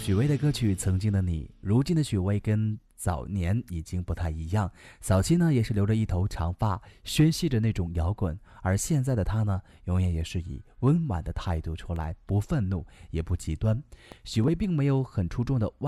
许巍的歌曲《曾经的你》，如今的许巍跟早年已经不太一样，早期呢也是留着一头长发，宣泄着那种摇滚，而现在的他呢，永远也是以温婉的态度出来，不愤怒也不极端。许巍并没有很出众的外